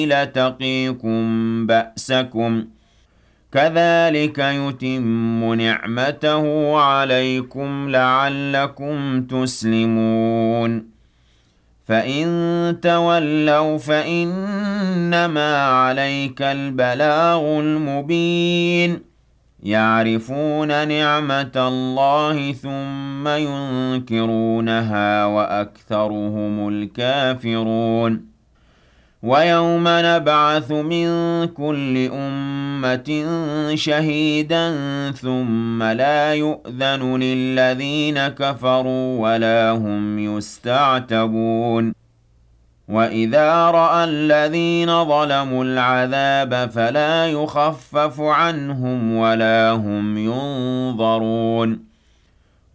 لتقيكم بأسكم كذلك يتم نعمته عليكم لعلكم تسلمون فإن تولوا فإنما عليك البلاغ المبين يعرفون نعمة الله ثم ينكرونها وأكثرهم الكافرون ويوم نبعث من كل أمة شهيدا ثم لا يؤذن للذين كفروا ولا هم يستعتبون وإذا رأى الذين ظلموا العذاب فلا يخفف عنهم ولا هم ينظرون